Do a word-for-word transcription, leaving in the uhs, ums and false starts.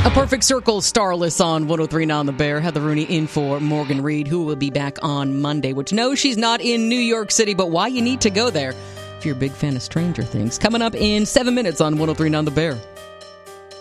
A Perfect Circle starless on one oh three point nine The Bear. Heather Rooney in for Morgan Reed, who will be back on Monday, which no, she's not in New York City, but why you need to go there if you're a big fan of Stranger Things. Coming up in seven minutes on one oh three point nine The Bear.